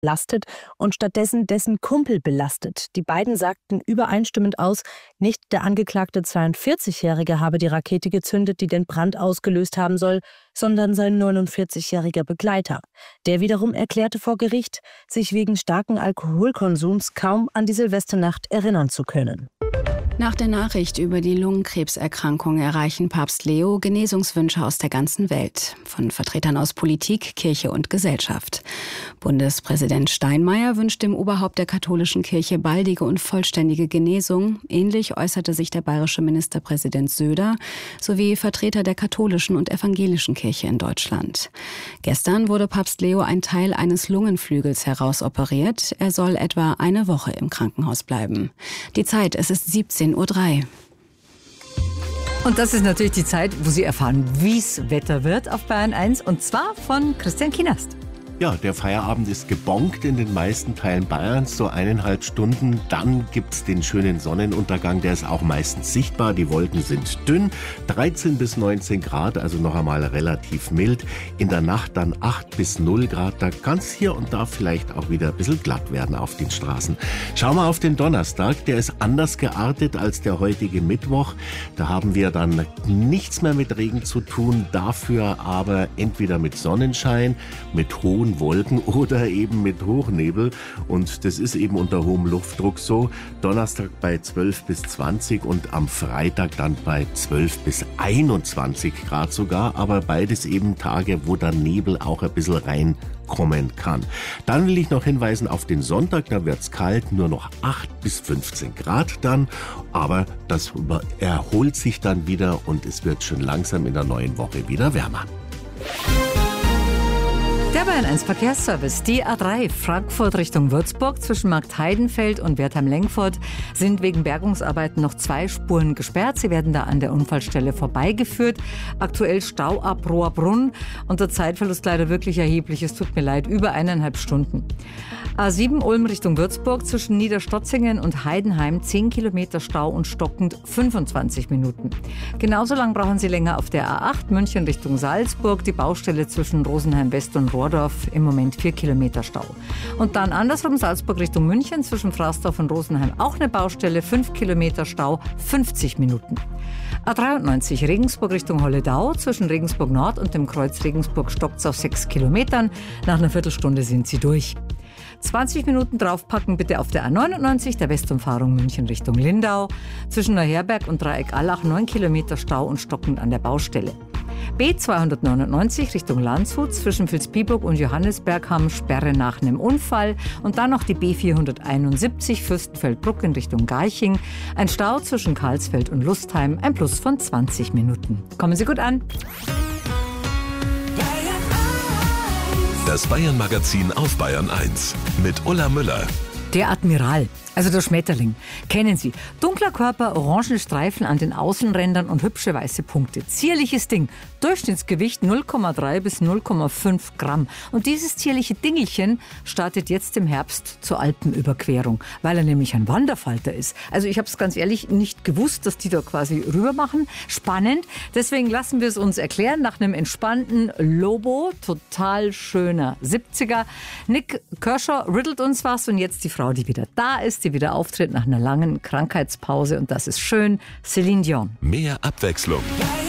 entlastet und stattdessen dessen Kumpel belastet. Die beiden sagten übereinstimmend aus, nicht der angeklagte 42-Jährige habe die Rakete gezündet, die den Brand ausgelöst haben soll, sondern sein 49-jähriger Begleiter. Der wiederum erklärte vor Gericht, sich wegen starken Alkoholkonsums kaum an die Silvesternacht erinnern zu können. Nach der Nachricht über die Lungenkrebserkrankung erreichen Papst Leo Genesungswünsche aus der ganzen Welt. Von Vertretern aus Politik, Kirche und Gesellschaft. Bundespräsident Steinmeier wünscht dem Oberhaupt der katholischen Kirche baldige und vollständige Genesung. Ähnlich äußerte sich der bayerische Ministerpräsident Söder sowie Vertreter der katholischen und evangelischen Kirche in Deutschland. Gestern wurde Papst Leo ein Teil eines Lungenflügels herausoperiert. Er soll etwa eine Woche im Krankenhaus bleiben. Die Zeit, es ist 17:03 Uhr. Und das ist natürlich die Zeit, wo Sie erfahren, wie's Wetter wird auf Bayern 1. Und zwar von Christian Kienast. Ja, der Feierabend ist gebongt in den meisten Teilen Bayerns, so 1,5 Stunden. Dann gibt's den schönen Sonnenuntergang, der ist auch meistens sichtbar. Die Wolken sind dünn, 13 bis 19 Grad, also noch einmal relativ mild. In der Nacht dann 8 bis 0 Grad, da kann's hier und da vielleicht auch wieder ein bisschen glatt werden auf den Straßen. Schauen wir auf den Donnerstag, der ist anders geartet als der heutige Mittwoch. Da haben wir dann nichts mehr mit Regen zu tun, dafür aber entweder mit Sonnenschein, mit hohen Wolken oder eben mit Hochnebel. Und das ist eben unter hohem Luftdruck so. Donnerstag bei 12 bis 20 und am Freitag dann bei 12 bis 21 Grad sogar. Aber beides eben Tage, wo der Nebel auch ein bisschen reinkommen kann. Dann will ich noch hinweisen auf den Sonntag, da wird's kalt, nur noch 8 bis 15 Grad dann. Aber das erholt sich dann wieder und es wird schon langsam in der neuen Woche wieder wärmer. Der Bayern 1 Verkehrsservice. Die A3 Frankfurt Richtung Würzburg zwischen Marktheidenfeld und Wertheim-Lengfurt sind wegen Bergungsarbeiten noch 2 Spuren gesperrt. Sie werden da an der Unfallstelle vorbeigeführt. Aktuell Stau ab Rohrbrunn und der Zeitverlust leider wirklich erheblich. Es tut mir leid, über 1,5 Stunden. A7 Ulm Richtung Würzburg zwischen Niederstotzingen und Heidenheim 10 Kilometer Stau und stockend 25 Minuten. Genauso lang brauchen Sie länger auf der A8 München Richtung Salzburg. Die Baustelle zwischen Rosenheim West und Rohrdorf im Moment 4 Kilometer Stau. Und dann andersrum Salzburg Richtung München zwischen Fraßdorf und Rosenheim auch eine Baustelle, 5 Kilometer Stau, 50 Minuten. A93 Regensburg Richtung Holledau zwischen Regensburg Nord und dem Kreuz Regensburg stockt's auf 6 Kilometern. Nach einer Viertelstunde sind Sie durch. 20 Minuten draufpacken bitte auf der A99, der Westumfahrung München Richtung Lindau. Zwischen Neuherberg und Dreieck Allach 9 Kilometer Stau und stockend an der Baustelle. B299 Richtung Landshut zwischen Vilsbiburg und Johannesberg haben Sperre nach einem Unfall. Und dann noch die B471 Fürstenfeldbruck in Richtung Garching. Ein Stau zwischen Karlsfeld und Lustheim, ein Plus von 20 Minuten. Kommen Sie gut an. Das Bayern-Magazin auf Bayern 1 mit Ulla Müller. Der Admiral, also der Schmetterling, kennen Sie. Dunkler Körper, orange Streifen an den Außenrändern und hübsche weiße Punkte. Zierliches Ding, Durchschnittsgewicht 0,3 bis 0,5 Gramm. Und dieses zierliche Dingelchen startet jetzt im Herbst zur Alpenüberquerung, weil er nämlich ein Wanderfalter ist. Also ich habe es ganz ehrlich nicht gewusst, dass die da quasi rüber machen. Spannend, deswegen lassen wir es uns erklären nach einem entspannten Lobo, total schöner 70er. Nick Kershaw rüttelt uns was und jetzt die Frau, die wieder da ist, die wieder auftritt nach einer langen Krankheitspause und das ist schön, Céline Dion. Mehr Abwechslung.